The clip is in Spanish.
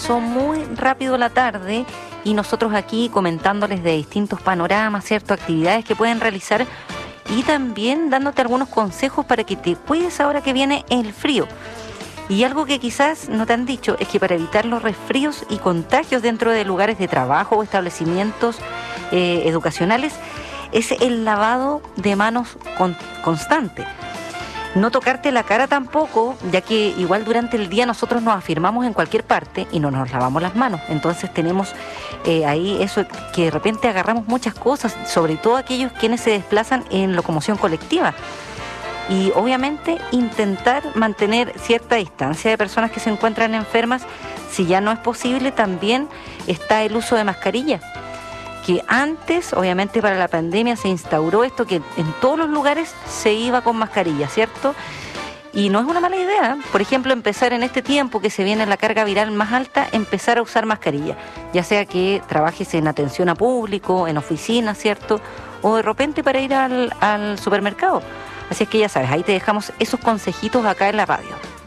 pasó muy rápido la tarde y nosotros aquí comentándoles de distintos panoramas, ¿cierto? Actividades que pueden realizar y también dándote algunos consejos para que te cuides ahora que viene el frío. Y algo que quizás no te han dicho es que para evitar los resfríos y contagios dentro de lugares de trabajo o establecimientos educacionales es el lavado de manos constante. No tocarte la cara tampoco, ya que igual durante el día nosotros nos afirmamos en cualquier parte y no nos lavamos las manos. Entonces tenemos ahí eso que de repente agarramos muchas cosas, sobre todo aquellos quienes se desplazan en locomoción colectiva. Y obviamente intentar mantener cierta distancia de personas que se encuentran enfermas. Si ya no es posible, también está el uso de mascarilla, que antes, obviamente para la pandemia, se instauró esto que en todos los lugares se iba con mascarilla, ¿cierto? Y no es una mala idea, por ejemplo, empezar en este tiempo que se viene la carga viral más alta, empezar a usar mascarilla, ya sea que trabajes en atención a público, en oficinas, ¿cierto? O de repente para ir al supermercado. Así es que ya sabes, ahí te dejamos esos consejitos acá en la radio.